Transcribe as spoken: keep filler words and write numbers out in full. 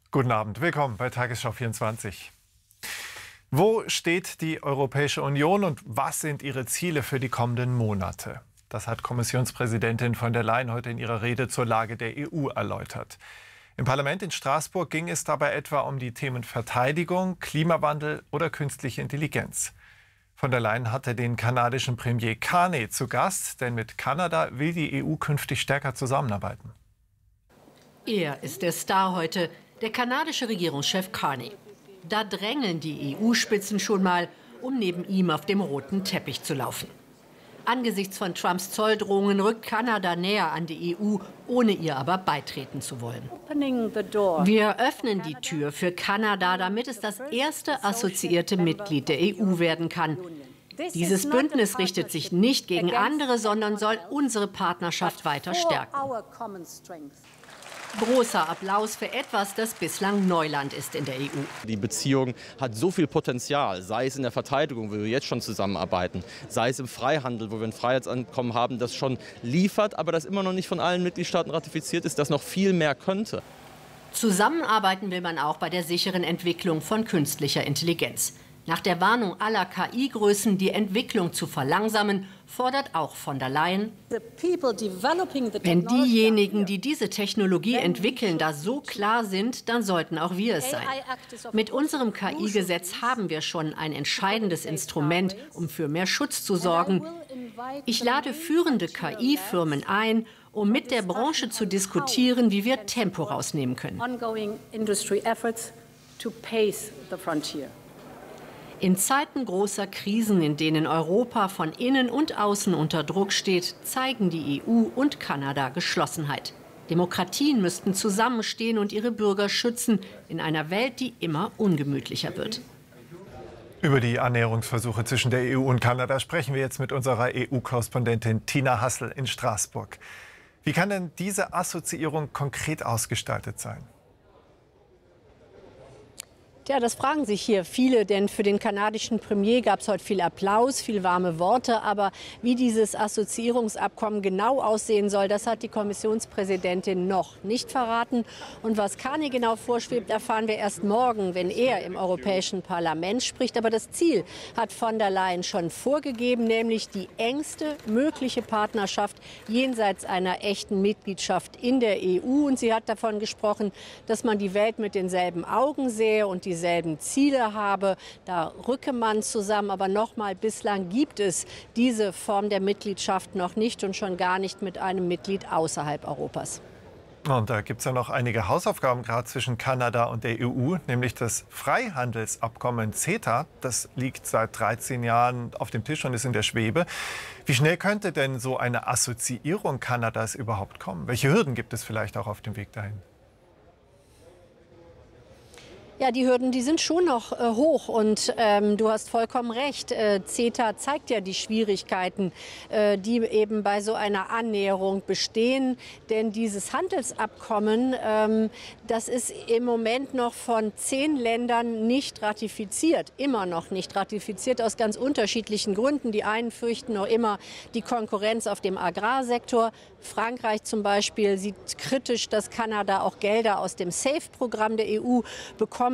Guten Abend, willkommen bei Tagesschau vierundzwanzig. Wo steht die Europäische Union und was sind ihre Ziele für die kommenden Monate? Das hat Kommissionspräsidentin von der Leyen heute in ihrer Rede zur Lage der E U erläutert. Im Parlament in Straßburg ging es dabei etwa um die Themen Verteidigung, Klimawandel oder künstliche Intelligenz. Von der Leyen hatte den kanadischen Premier Carney zu Gast, denn mit Kanada will die E U künftig stärker zusammenarbeiten. Er ist der Star heute, der kanadische Regierungschef Carney. Da drängeln die E U-Spitzen schon mal, um neben ihm auf dem roten Teppich zu laufen. Angesichts von Trumps Zolldrohungen rückt Kanada näher an die E U, ohne ihr aber beitreten zu wollen. Wir öffnen die Tür für Kanada, damit es das erste assoziierte Mitglied der E U werden kann. Dieses Bündnis richtet sich nicht gegen andere, sondern soll unsere Partnerschaft weiter stärken. Großer Applaus für etwas, das bislang Neuland ist in der E U. Die Beziehung hat so viel Potenzial, sei es in der Verteidigung, wo wir jetzt schon zusammenarbeiten, sei es im Freihandel, wo wir ein Freiheitsabkommen haben, das schon liefert, aber das immer noch nicht von allen Mitgliedstaaten ratifiziert ist, das noch viel mehr könnte. Zusammenarbeiten will man auch bei der sicheren Entwicklung von künstlicher Intelligenz. Nach der Warnung aller K I-Größen, die Entwicklung zu verlangsamen, fordert auch von der Leyen, wenn diejenigen, die diese Technologie entwickeln, da so klar sind, dann sollten auch wir es sein. Mit unserem K I-Gesetz haben wir schon ein entscheidendes Instrument, um für mehr Schutz zu sorgen. Ich lade führende K I-Firmen ein, um mit der Branche zu diskutieren, wie wir Tempo rausnehmen können. In Zeiten großer Krisen, in denen Europa von innen und außen unter Druck steht, zeigen die E U und Kanada Geschlossenheit. Demokratien müssten zusammenstehen und ihre Bürger schützen in einer Welt, die immer ungemütlicher wird. Über die Annäherungsversuche zwischen der E U und Kanada sprechen wir jetzt mit unserer E U-Korrespondentin Tina Hassel in Straßburg. Wie kann denn diese Assoziierung konkret ausgestaltet sein? Ja, das fragen sich hier viele, denn für den kanadischen Premier gab es heute viel Applaus, viel warme Worte. Aber wie dieses Assoziierungsabkommen genau aussehen soll, das hat die Kommissionspräsidentin noch nicht verraten. Und was Carney genau vorschwebt, erfahren wir erst morgen, wenn er im Europäischen Parlament spricht. Aber das Ziel hat von der Leyen schon vorgegeben, nämlich die engste mögliche Partnerschaft jenseits einer echten Mitgliedschaft in der E U. Und sie hat davon gesprochen, dass man die Welt mit denselben Augen sähe und die dieselben Ziele habe. Da rücke man zusammen. Aber nochmal, bislang gibt es diese Form der Mitgliedschaft noch nicht und schon gar nicht mit einem Mitglied außerhalb Europas. Und da gibt es ja noch einige Hausaufgaben gerade zwischen Kanada und der E U, nämlich das Freihandelsabkommen CETA. Das liegt seit dreizehn Jahren auf dem Tisch und ist in der Schwebe. Wie schnell könnte denn so eine Assoziierung Kanadas überhaupt kommen? Welche Hürden gibt es vielleicht auch auf dem Weg dahin? Ja, die Hürden, die sind schon noch äh, hoch und ähm, du hast vollkommen recht. Äh, CETA zeigt ja die Schwierigkeiten, äh, die eben bei so einer Annäherung bestehen. Denn dieses Handelsabkommen, ähm, das ist im Moment noch von zehn Ländern nicht ratifiziert. Immer noch nicht ratifiziert aus ganz unterschiedlichen Gründen. Die einen fürchten noch immer die Konkurrenz auf dem Agrarsektor. Frankreich zum Beispiel sieht kritisch, dass Kanada auch Gelder aus dem SAFE-Programm der E U bekommt.